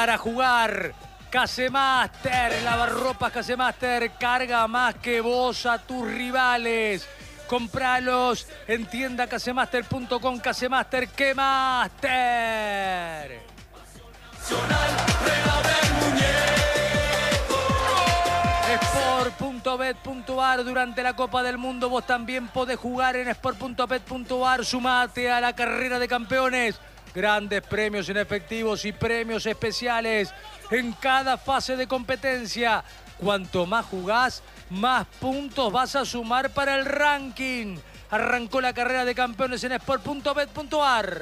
para jugar. Casemaster, lavarropas Casemaster, carga más que vos a tus rivales. Compralos en tienda casemaster.com. Casemaster, ¡qué máster! Sport.bet.ar. Durante la Copa del Mundo vos también podés jugar en Sport.bet.ar. Sumate a la carrera de campeones. Grandes premios en efectivos y premios especiales en cada fase de competencia. Cuanto más jugás, más puntos vas a sumar para el ranking. Arrancó la carrera de campeones en Sport.bet.ar.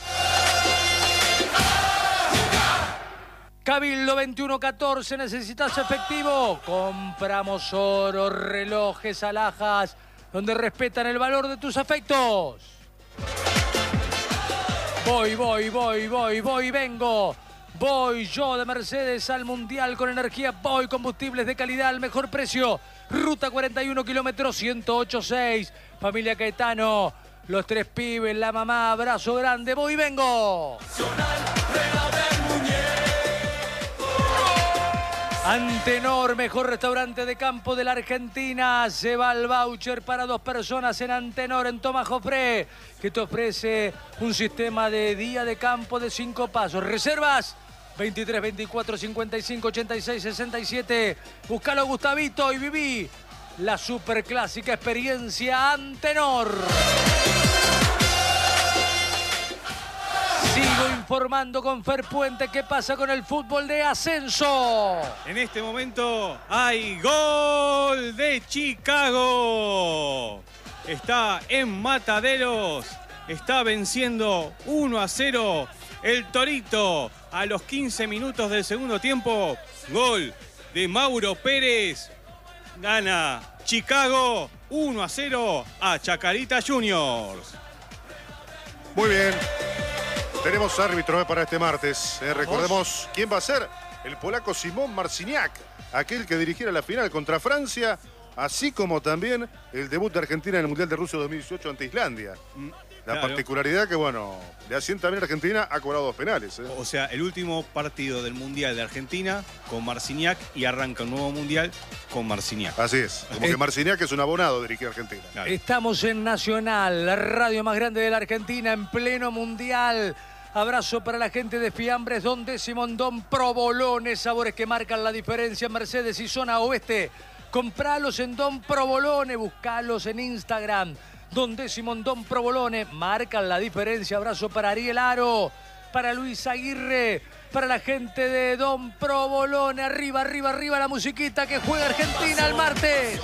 Cabildo 2114, ¿necesitas efectivo? Compramos oro, relojes, alhajas, donde respetan el valor de tus afectos. Voy, vengo. Voy yo de Mercedes al Mundial con energía. Voy, combustibles de calidad al mejor precio. Ruta 41, kilómetros 108.6. Familia Caetano, los tres pibes, la mamá, abrazo grande. Voy, vengo. Antenor, mejor restaurante de campo de la Argentina. Se va el voucher para 2 personas en Antenor, en Tomás Jofré, que te ofrece un sistema de día de campo de 5 pasos. Reservas 23 24 55 86 67. Buscalo, Gustavito, y viví la superclásica experiencia Antenor. Sigo informando con Fer Puente qué pasa con el fútbol de ascenso. En este momento hay gol de Chicago. Está en Mataderos. Está venciendo 1-0 el Torito a los 15 minutos del segundo tiempo. Gol de Mauro Pérez. Gana Chicago 1-0 a Chacarita Juniors. Muy bien. Tenemos árbitro para este martes. Recordemos quién va a ser. El polaco Simón Marciniak, aquel que dirigiera la final contra Francia, así como también el debut de Argentina en el Mundial de Rusia 2018 ante Islandia. La particularidad que, bueno, le asienta bien a Argentina, ha cobrado 2 penales. O sea, el último partido del Mundial de Argentina con Marciniak y arranca un nuevo Mundial con Marciniak. Así es. Como que Marciniak es un abonado de dirigir a Argentina. Claro. Estamos en Nacional, la radio más grande de la Argentina, en pleno Mundial. Abrazo para la gente de Fiambres, Don Décimo, Don Provolone, sabores que marcan la diferencia en Mercedes y zona oeste. Compralos en Don Provolone, buscalos en Instagram. Don Décimo, Don Provolone, marcan la diferencia. Abrazo para Ariel Aro, para Luis Aguirre, para la gente de Don Provolone. Arriba, arriba, arriba la musiquita que juega Argentina el martes.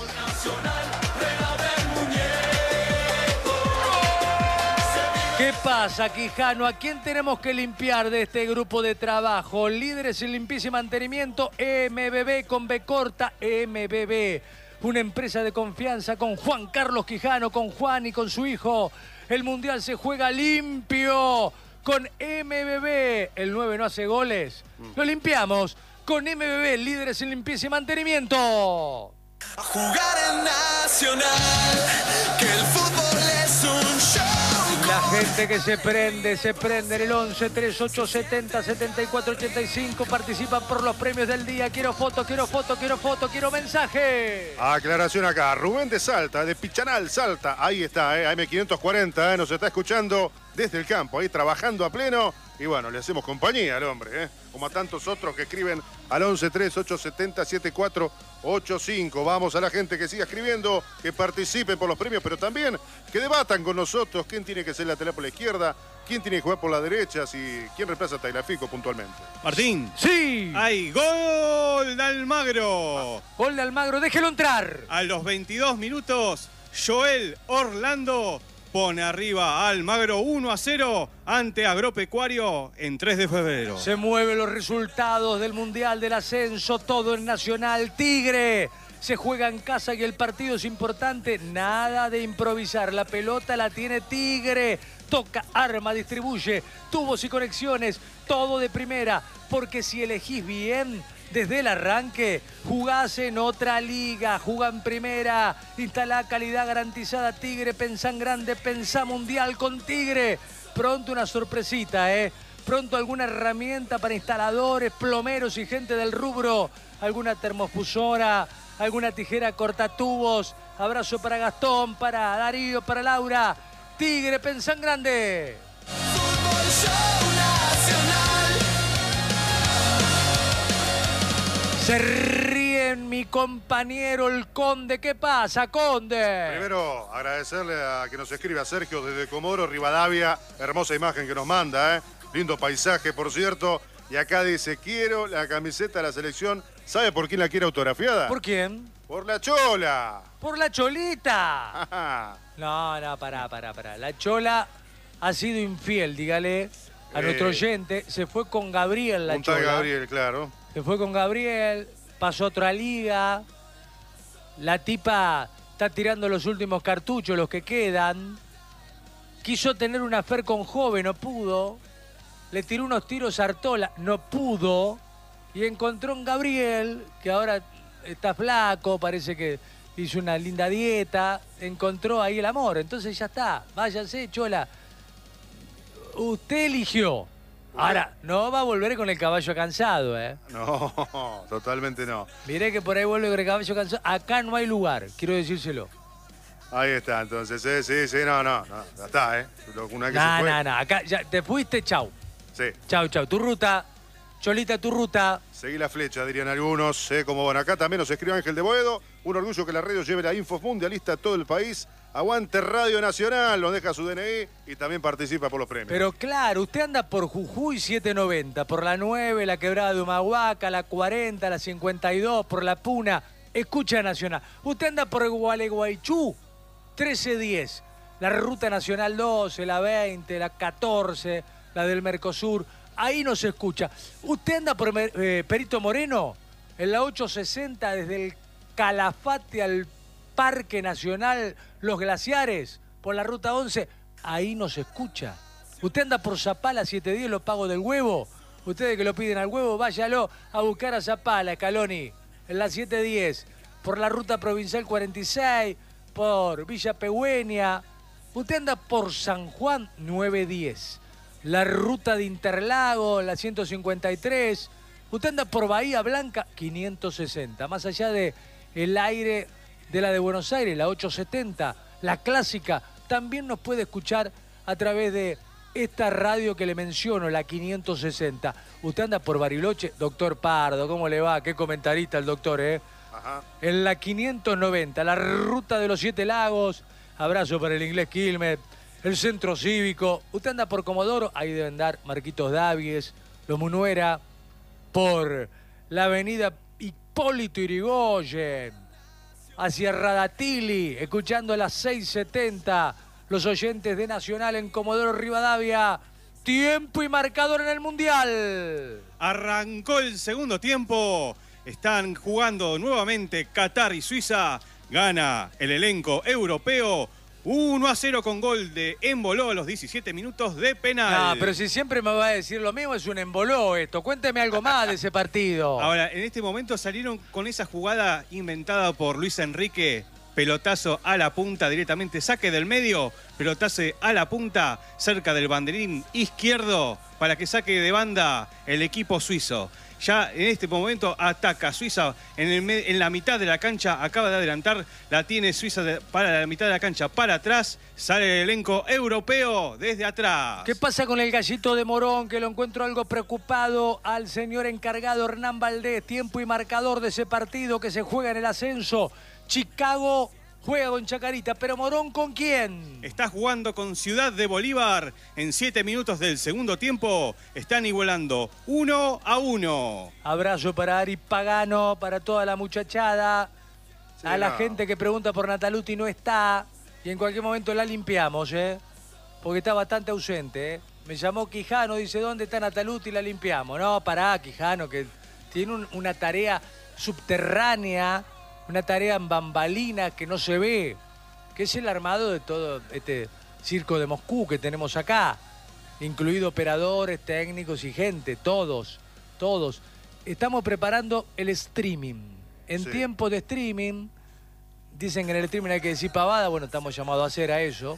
¿Qué pasa, Quijano? ¿A quién tenemos que limpiar de este grupo de trabajo? Líderes en limpieza y mantenimiento, MBB con B corta, MBB. Una empresa de confianza con Juan Carlos Quijano, con Juan y con su hijo. El Mundial se juega limpio con MBB. El 9 no hace goles. Lo limpiamos con MBB, líderes en limpieza y mantenimiento. A jugar en Nacional, que el fútbol es un show. La gente que se prende en el 11 38 70 74 85. Participan por los premios del día. Quiero foto, quiero mensaje. Aclaración acá. Rubén de Salta, de Pichanal, Salta. Ahí está, AM540, nos está escuchando desde el campo, ahí trabajando a pleno. Y bueno, le hacemos compañía al hombre, como a tantos otros que escriben al 11 38 70 7485. Vamos a la gente que siga escribiendo, que participen por los premios, pero también que debatan con nosotros quién tiene que ser lateral por la izquierda, quién tiene que jugar por la derecha, quién reemplaza a Tagliafico puntualmente. Martín. Sí. Hay gol de Almagro. Gol de Almagro, déjelo entrar. A los 22 minutos, Joel Orlando pone arriba a Almagro 1-0 ante Agropecuario en 3 de febrero. Se mueven los resultados del Mundial del Ascenso, todo en Nacional. Tigre se juega en casa y el partido es importante. Nada de improvisar, la pelota la tiene Tigre. Toca, arma, distribuye, tubos y conexiones, todo de primera. Porque si elegís bien desde el arranque, jugás en otra liga, jugá en primera, instalá calidad garantizada Tigre, pensá en grande, pensá mundial con Tigre. Pronto una sorpresita, pronto alguna herramienta para instaladores, plomeros y gente del rubro, alguna termofusora, alguna tijera cortatubos. Abrazo para Gastón, para Darío, para Laura. Tigre, pensá en grande. Fútbol Show Nacional. Se ríe mi compañero el Conde. ¿Qué pasa, Conde? Primero, agradecerle a que nos escribe a Sergio desde Comodoro, Rivadavia. Hermosa imagen que nos manda, ¿eh? Lindo paisaje, por cierto. Y acá dice, quiero la camiseta de la selección. ¿Sabe por quién la quiere autografiada? ¿Por quién? Por la Chola. ¡Por la Cholita! No, pará. La Chola ha sido infiel, dígale a nuestro oyente. Se fue con Gabriel, la Un tal Chola. Gabriel, claro. Se fue con Gabriel, pasó a otra liga. La tipa está tirando los últimos cartuchos, los que quedan. Quiso tener una affair con Joven, no pudo. Le tiró unos tiros a Artola, no pudo. Y encontró un Gabriel, que ahora está flaco, parece que hizo una linda dieta. Encontró ahí el amor, entonces ya está. Váyase, Chola. Usted eligió. Ahora, no va a volver con el caballo cansado, ¿eh? No, totalmente no. Miré que por ahí vuelve con el caballo cansado. Acá no hay lugar, quiero decírselo. Ahí está, entonces, sí, no, ya está, ¿eh? Una vez que se fue. No, acá ya te fuiste, chau. Sí. Chau. Tu ruta, Cholita, tu ruta. Seguí la flecha, dirían algunos, sé cómo van acá. También nos escribe Ángel de Boedo. Un orgullo que la radio lleve la info mundialista a todo el país. Aguante Radio Nacional, nos deja su DNI y también participa por los premios. Pero claro, usted anda por Jujuy 790, por la 9, la Quebrada de Humahuaca, la 40, la 52, por la Puna. Escucha Nacional. Usted anda por Gualeguaychú 1310, la Ruta Nacional 12, la 20, la 14, la del Mercosur. Ahí no se escucha. Usted anda por Perito Moreno, en la 860, desde el Calafate al Parque Nacional Los Glaciares, por la Ruta 11, ahí no se escucha. Usted anda por Zapala 710, los pagos del huevo. Ustedes que lo piden al huevo, váyalo a buscar a Zapala, Scaloni, en la 710, por la Ruta Provincial 46, por Villa Pegüeña. Usted anda por San Juan 910, la Ruta de Interlago, la 153. Usted anda por Bahía Blanca 560, más allá de el aire de la de Buenos Aires, la 870, la clásica. También nos puede escuchar a través de esta radio que le menciono, la 560. Usted anda por Bariloche, doctor Pardo, ¿cómo le va? Qué comentarista el doctor, ¿eh? Ajá. En la 590, la Ruta de los 7 Lagos. Abrazo para el inglés Quilmes, el Centro Cívico. Usted anda por Comodoro, ahí deben dar Marquitos Davies, Los Munuera, por la avenida Hipólito Yrigoyen, hacia Radatili, escuchando a las 6:70, los oyentes de Nacional en Comodoro Rivadavia. Tiempo y marcador en el Mundial. Arrancó el segundo tiempo. Están jugando nuevamente Qatar y Suiza. Gana el elenco europeo 1-0 con gol de Emboló a los 17 minutos de penal. No, pero si siempre me va a decir lo mismo, es un emboló esto. Cuénteme algo más de ese partido. Ahora, en este momento salieron con esa jugada inventada por Luis Enrique. Pelotazo a la punta directamente, saque del medio, pelotazo a la punta, cerca del banderín izquierdo, para que saque de banda el equipo suizo. Ya en este momento ataca Suiza en la mitad de la cancha, acaba de adelantar, la tiene Suiza para la mitad de la cancha, para atrás, sale el elenco europeo desde atrás. ¿Qué pasa con el gallito de Morón? Que lo encuentro algo preocupado al señor encargado Hernán Valdés. Tiempo y marcador de ese partido que se juega en el ascenso. Chicago juega con Chacarita, pero Morón ¿con quién? Está jugando con Ciudad de Bolívar. En 7 minutos del segundo tiempo están igualando 1-1. Abrazo para Ari Pagano, para toda la muchachada. Sí, a la no. gente que pregunta por Nataluti no está. Y en cualquier momento la limpiamos, ¿eh? Porque está bastante ausente, ¿eh? Me llamó Quijano, dice, ¿dónde está Nataluti? Y la limpiamos. No, pará, Quijano, que tiene una tarea subterránea, una tarea en bambalinas que no se ve, que es el armado de todo este circo de Moscú que tenemos acá, incluido operadores, técnicos y gente, todos. Estamos preparando el streaming. En Sí. tiempo de streaming, dicen que en el streaming hay que decir pavada, bueno, estamos llamados a hacer a eso.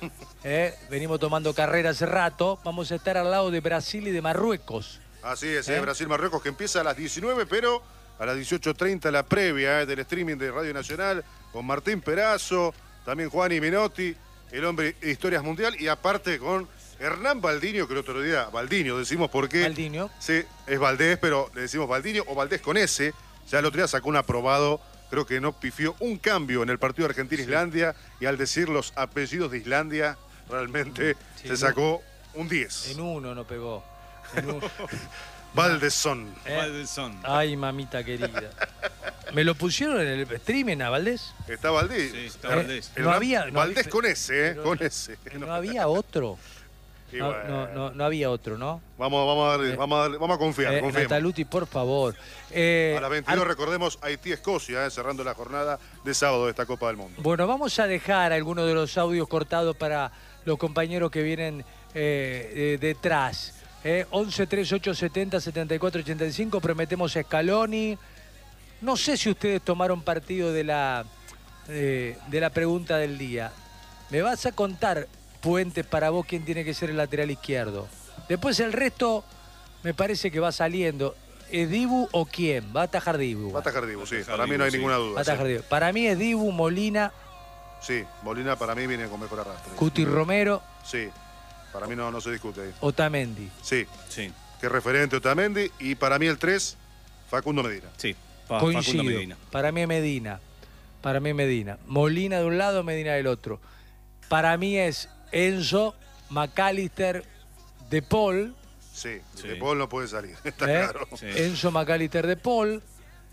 Venimos tomando carrera hace rato. Vamos a estar al lado de Brasil y de Marruecos. Así es, Brasil-Marruecos, que empieza a las 19, pero a las 18:30 la previa del streaming de Radio Nacional con Martín Perazo, también Juan y Menotti, el hombre de Historias Mundial, y aparte con Hernán Baldiño, que el otro día, Baldiño decimos porque... Baldiño. Sí, es Valdés, pero le decimos Baldiño o Valdés con S. Ya el otro día sacó un aprobado, creo que no pifió un cambio en el partido Argentina-Islandia, y al decir los apellidos de Islandia, realmente se sacó un 10. En uno no pegó. Valdesson. Valdesson. Ay, mamita querida. ¿Me lo pusieron en el streaming a Valdés? Está Valdés. Sí, está Valdés. No había... Valdés con S, con S. No había otro. Y No, bueno. no había otro, ¿no? Vamos a confiar, confiemos. Nataluti, por favor. A las 22 recordemos Haití-Escocia, cerrando la jornada de sábado de esta Copa del Mundo. Bueno, vamos a dejar algunos de los audios cortados para los compañeros que vienen detrás. 11 38 70 74 85, prometemos a Scaloni. No sé si ustedes tomaron partido de la pregunta del día. Me vas a contar, Puente, para vos quién tiene que ser el lateral izquierdo. Después el resto me parece que va saliendo. ¿Es Dibu o quién? Va a atajar Dibu. Va a atajar Dibu, sí. Para mí no hay ninguna duda. Va a atajar Dibu. Para mí es Dibu, Molina. Sí, Molina para mí viene con mejor arrastre. Cuti Romero. Sí, para mí no se discute ahí. Otamendi. Sí, Sí, que referente Otamendi. Y para mí el 3, Facundo Medina. sí. Coincido. Facundo Medina. Para mí es Medina. Para mí es Medina. Molina de un lado, Medina del otro. Para mí es Enzo, McAllister, De Paul. Sí, Sí. De Paul no puede salir, está claro. Sí. Enzo, McAllister, De Paul.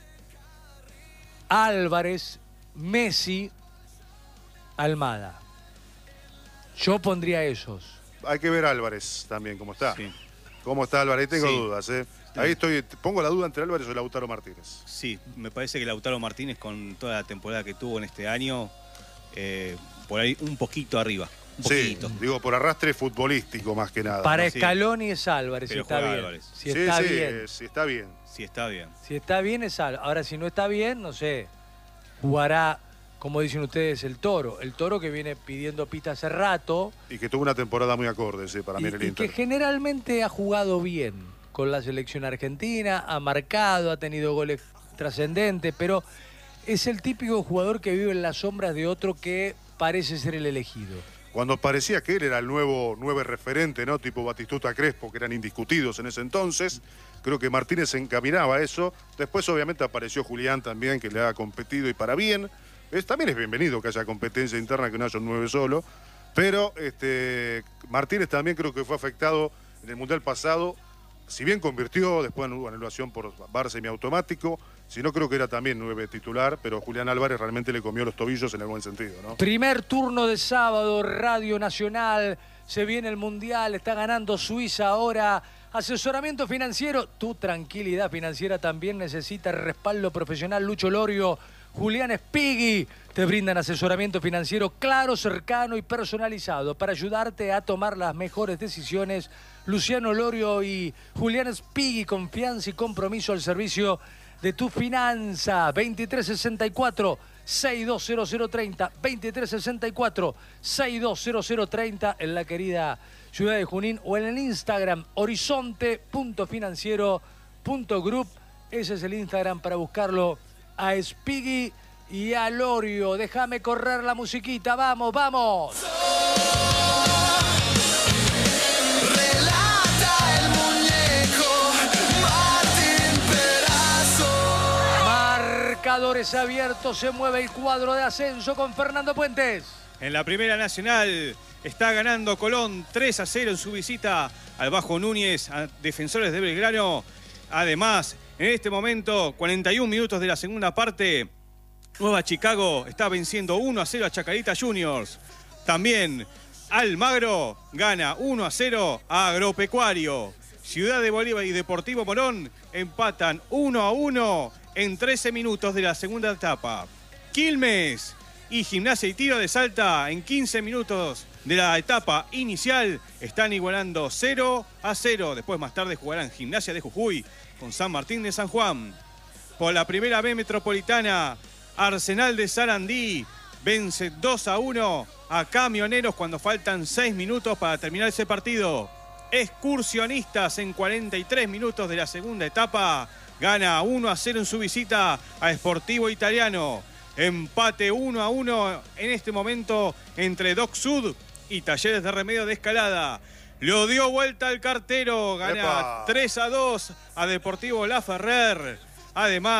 Álvarez, Messi, Almada. Yo pondría esos. Hay que ver a Álvarez también, cómo está. Sí. ¿Cómo está Álvarez? Ahí tengo Sí. dudas, Ahí pongo la duda entre Álvarez o Lautaro Martínez. Sí, me parece que Lautaro Martínez, con toda la temporada que tuvo en este año, por ahí un poquito arriba. Un Sí, poquito. digo por arrastre futbolístico más que nada. Para ¿no? sí. Scaloni es Álvarez, Pero está juega bien. Álvarez. Si está sí, bien. sí, está bien. Sí, está bien. Si está bien es Álvarez. Ahora, si no está bien, no sé. Jugará, como dicen ustedes, el Toro. El Toro que viene pidiendo pista hace rato. Y que tuvo una temporada muy acorde, sí, para mí en el Y Inter. que generalmente ha jugado bien con la selección argentina, ha marcado, ha tenido goles trascendentes, pero es el típico jugador que vive en las sombras de otro que parece ser el elegido. Cuando parecía que él era el nuevo referente, ¿no? Tipo Batistuta, Crespo, que eran indiscutidos en ese entonces. Creo que Martínez encaminaba a eso. Después, obviamente, apareció Julián también, que le ha competido y para bien. También es bienvenido que haya competencia interna, que no haya un 9 solo. Pero Martínez también creo que fue afectado en el Mundial pasado. Si bien convirtió, después hubo anulación por VAR semiautomático. Si no, creo que era también 9 titular, pero Julián Álvarez realmente le comió los tobillos en el buen sentido, ¿no? Primer turno de sábado, Radio Nacional. Se viene el Mundial, está ganando Suiza ahora. Asesoramiento financiero. Tu tranquilidad financiera también necesita respaldo profesional. Lucho Lorio, Julián Spighi te brindan asesoramiento financiero claro, cercano y personalizado para ayudarte a tomar las mejores decisiones. Luciano Lorio y Julián Spighi, confianza y compromiso al servicio de tu finanza. 2364-620030, 2364-620030 en la querida ciudad de Junín, o en el Instagram horizonte.financiero.group. Ese es el Instagram para buscarlo a Spighi y a Lorio. Déjame correr la musiquita, vamos, vamos. Relata el muñeco Martín Perazo. Marcadores abiertos, se mueve el cuadro de ascenso con Fernando Puentes. En la Primera Nacional está ganando Colón 3-0 en su visita al Bajo Núñez, a Defensores de Belgrano. Además, en este momento, 41 minutos de la segunda parte, Nueva Chicago está venciendo 1-0 a Chacarita Juniors. También Almagro gana 1-0 a Agropecuario. Ciudad de Bolívar y Deportivo Morón empatan 1-1 en 13 minutos de la segunda etapa. Quilmes y Gimnasia y Tiro de Salta en 15 minutos de la etapa inicial están igualando 0-0. Después, más tarde, jugarán Gimnasia de Jujuy con San Martín de San Juan. Por la primera B metropolitana, Arsenal de Sarandí vence 2-1 a Camioneros cuando faltan 6 minutos para terminar ese partido. Excursionistas en 43 minutos de la segunda etapa gana 1-0 en su visita a Sportivo Italiano. Empate 1-1 en este momento entre Doc Sud y Talleres de Remedio de Escalada. Lo dio vuelta al cartero, gana 3-2 a Deportivo Laferrer. Además,